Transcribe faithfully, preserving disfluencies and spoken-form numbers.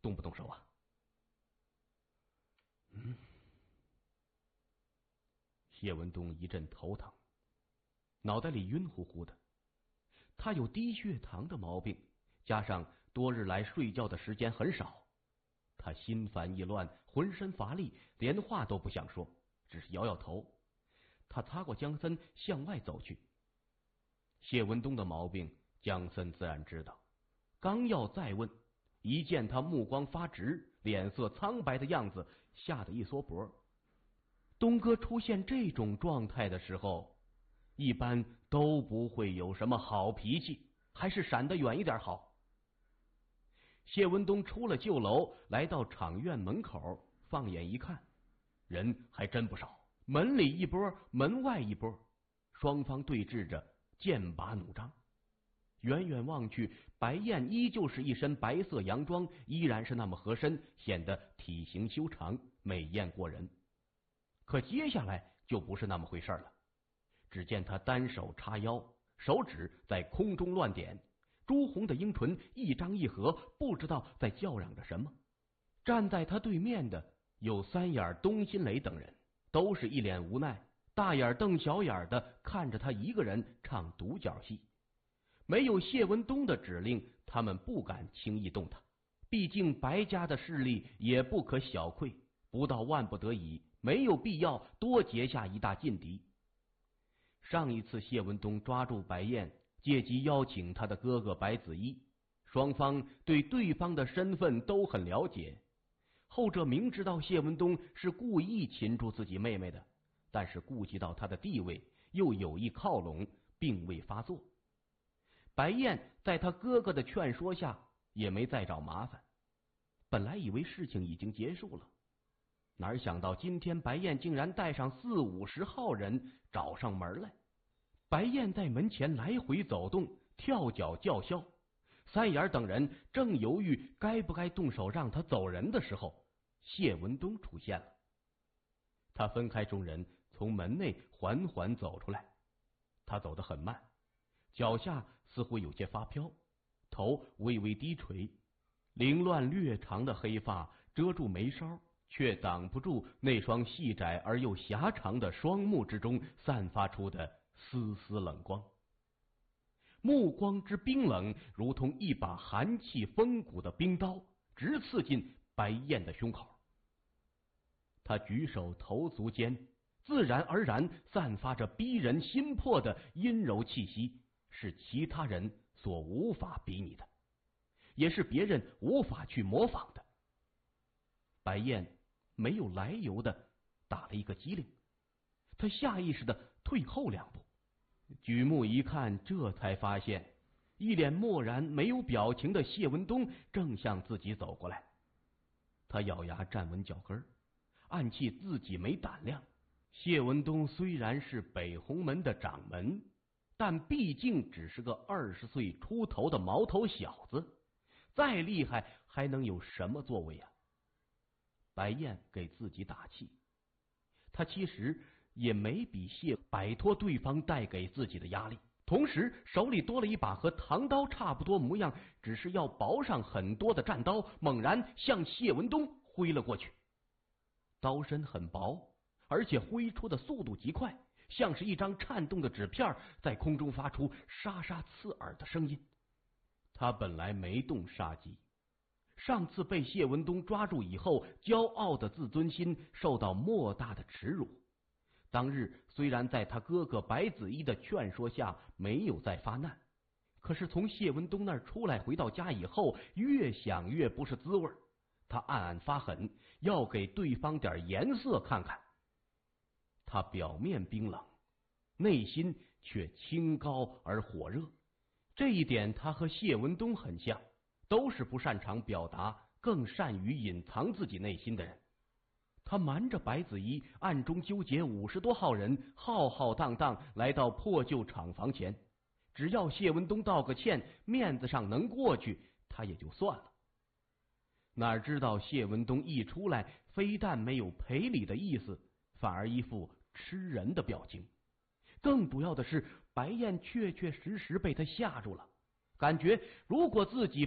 动不动手啊？嗯。谢文东一阵头疼，脑袋里晕乎乎的。他有低血糖的毛病，加上多日来睡觉的时间很少，他心烦意乱，浑身乏力，连话都不想说，只是摇摇头。他擦过江森，向外走去。谢文东的毛病，江森自然知道，刚要再问，一见他目光发直，脸色苍白的样子，吓得一缩脖。东哥出现这种状态的时候，一般都不会有什么好脾气，还是闪得远一点好。谢文东出了旧楼，来到场院门口，放眼一看，人还真不少，门里一波，门外一波，双方对峙着，剑拔弩张。远远望去，白燕依旧是一身白色洋装，依然是那么合身，显得体型修长，美艳过人。可接下来就不是那么回事了。只见他单手叉腰，手指在空中乱点，朱红的樱唇一张一合，不知道在叫嚷着什么。站在他对面的有三眼东新雷等人，都是一脸无奈，大眼瞪小眼的看着他一个人唱独角戏。没有谢文东的指令，他们不敢轻易动他，毕竟白家的势力也不可小窥，不到万不得已，没有必要多结下一大劲敌。上一次谢文东抓住白燕，借机邀请他的哥哥白子一，双方对对方的身份都很了解。后者明知道谢文东是故意擒住自己妹妹的，但是顾及到他的地位，又有意靠拢，并未发作。白燕在他哥哥的劝说下，也没再找麻烦。本来以为事情已经结束了，哪想到今天白燕竟然带上四五十号人找上门来。白燕在门前来回走动，跳脚叫嚣。三眼等人正犹豫该不该动手让他走人的时候，谢文东出现了。他分开众人，从门内缓缓走出来。他走得很慢，脚下似乎有些发飘，头微微低垂，凌乱略长的黑发遮住眉梢，却挡不住那双细窄而又狭长的双目之中散发出的丝丝冷光。目光之冰冷，如同一把寒气风骨的冰刀，直刺进白燕的胸口。他举手投足间，自然而然散发着逼人心魄的阴柔气息，是其他人所无法比拟的，也是别人无法去模仿的。白燕没有来由的打了一个激灵，他下意识的退后两步，举目一看，这才发现一脸漠然没有表情的谢文东正向自己走过来。他咬牙站稳脚跟，暗气自己没胆量。谢文东虽然是北红门的掌门，但毕竟只是个二十岁出头的毛头小子，再厉害还能有什么作为啊？白燕给自己打气，他其实也没比谢摆脱对方带给自己的压力，同时手里多了一把和唐刀差不多模样，只是要薄上很多的战刀，猛然向谢文东挥了过去。刀身很薄，而且挥出的速度极快，像是一张颤动的纸片，在空中发出沙沙刺耳的声音。他本来没动杀机，上次被谢文东抓住以后，骄傲的自尊心受到莫大的耻辱。当日虽然在他哥哥白子一的劝说下没有再发难，可是从谢文东那儿出来回到家以后，越想越不是滋味。他暗暗发狠，要给对方点颜色看看。他表面冰冷，内心却清高而火热，这一点他和谢文东很像，都是不擅长表达，更善于隐藏自己内心的人。他瞒着白子一，暗中纠结五十多号人，浩浩荡荡来到破旧厂房前。只要谢文东道个歉，面子上能过去，他也就算了。哪知道谢文东一出来，非但没有赔礼的意思，反而一副吃人的表情。更主要的是，白燕确确实实被他吓住了，感觉如果自己